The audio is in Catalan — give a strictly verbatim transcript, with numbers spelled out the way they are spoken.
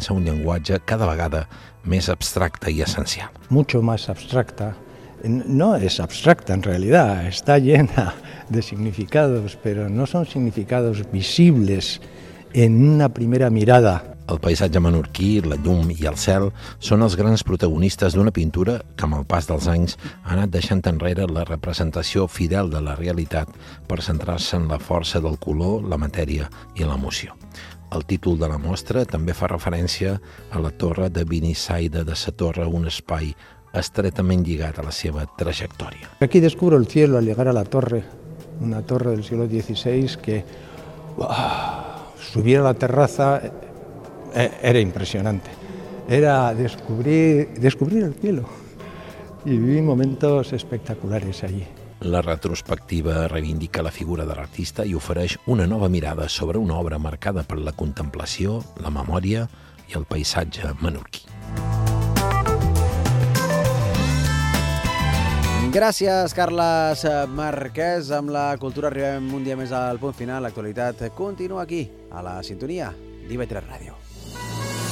mitjançant un llenguatge cada vegada més abstracte i essencial. Mucho más abstracta. No es abstracta en realidad, está llena de significados, pero no son significados visibles en una primera mirada. El paisatge menorquí, la llum i el cel són els grans protagonistes d'una pintura que, amb el pas dels anys, ha anat deixant enrere la representació fidel de la realitat per centrar-se en la força del color, la matèria i l'emoció. El títol de la mostra també fa referència a la torre de Benissaida de Satorra, un espai estretament lligat a la seva trajectòria. Aquí descubro el cielo al llegar a la torre, una torre del siglo dieciséis que wow, subir a la terraza era impresionante. Era descubrir, descubrir el cielo y viví momentos espectaculares allí. La retrospectiva reivindica la figura de l'artista i ofereix una nova mirada sobre una obra marcada per la contemplació, la memòria i el paisatge menorquí. Gràcies, Carles Marquès. Amb la cultura arribem un dia més al punt final. L'actualitat continua aquí, a la sintonia d'I V tres Ràdio.